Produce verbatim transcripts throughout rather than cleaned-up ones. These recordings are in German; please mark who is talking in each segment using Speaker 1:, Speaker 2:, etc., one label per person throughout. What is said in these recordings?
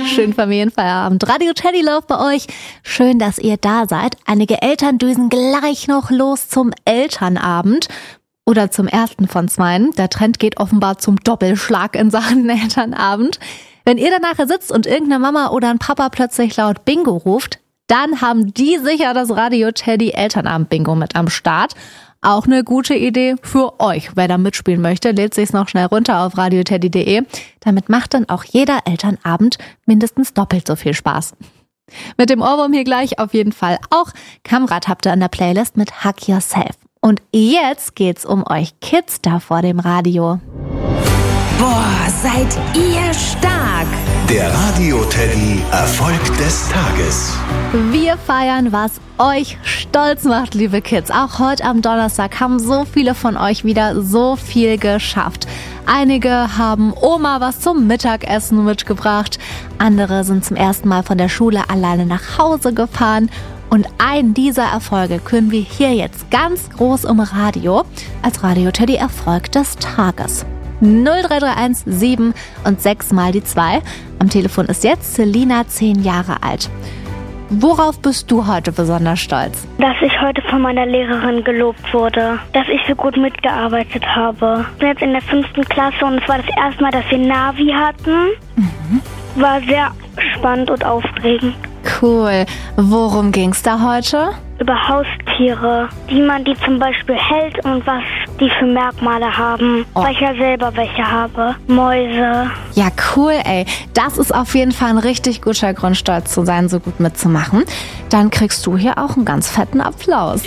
Speaker 1: Schönen Familienfeierabend. Radio Teddy Love bei euch. Schön, dass ihr da seid. Einige Eltern düsen gleich noch los zum Elternabend. Oder zum ersten von zweien. Der Trend geht offenbar zum Doppelschlag in Sachen Elternabend. Wenn ihr danach sitzt und irgendeine Mama oder ein Papa plötzlich laut Bingo ruft, dann haben die sicher das Radio Teddy Elternabend-Bingo mit am Start. Auch eine gute Idee für euch. Wer da mitspielen möchte, lädt sich's noch schnell runter auf radio teddy punkt de. Damit macht dann auch jeder Elternabend mindestens doppelt so viel Spaß. Mit dem Ohrwurm hier gleich auf jeden Fall auch. Kamrat habt ihr an der Playlist mit Hug Yourself. Und jetzt geht's um euch Kids da vor dem Radio.
Speaker 2: Boah, seid ihr stark!
Speaker 3: Der Radio Teddy Erfolg des Tages.
Speaker 1: Wir feiern, was euch stolz macht, liebe Kids. Auch heute am Donnerstag haben so viele von euch wieder so viel geschafft. Einige haben Oma was zum Mittagessen mitgebracht. Andere sind zum ersten Mal von der Schule alleine nach Hause gefahren. Und einen dieser Erfolge können wir hier jetzt ganz groß im Radio als Radio Teddy Erfolg des Tages. null drei drei eins sieben und sechs mal die zwei. Am Telefon ist jetzt Selina, zehn Jahre alt. Worauf bist du heute besonders stolz?
Speaker 4: Dass ich heute von meiner Lehrerin gelobt wurde, dass ich so gut mitgearbeitet habe. Ich bin jetzt in der fünften Klasse und es war das erste Mal, dass wir Navi hatten. Mhm. War sehr spannend und aufregend.
Speaker 1: Cool. Worum ging's da heute?
Speaker 4: Über Haustiere, wie man die zum Beispiel hält und was die für Merkmale haben. Oh. Weil ich ja selber welche habe. Mäuse.
Speaker 1: Ja, cool, ey. Das ist auf jeden Fall ein richtig guter Grund, stolz zu sein, so gut mitzumachen. Dann kriegst du hier auch einen ganz fetten Applaus.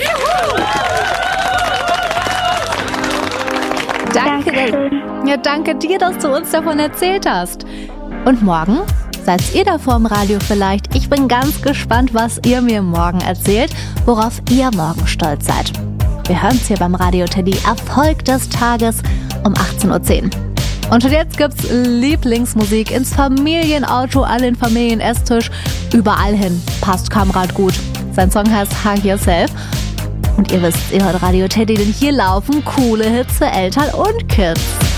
Speaker 1: Danke,
Speaker 4: Dankeschön.
Speaker 1: Ja, danke dir, dass du uns davon erzählt hast. Und morgen? Seid ihr da vor dem Radio vielleicht? Ich bin ganz gespannt, was ihr mir morgen erzählt, worauf ihr morgen stolz seid. Wir hören es hier beim Radio Teddy Erfolg des Tages um achtzehn Uhr zehn. Und schon jetzt gibt's Lieblingsmusik ins Familienauto, an den Familienesstisch, überall hin. Passt Kamrat gut. Sein Song heißt Hug Yourself. Und ihr wisst, ihr hört Radio Teddy, denn hier laufen coole Hits für Eltern und Kids.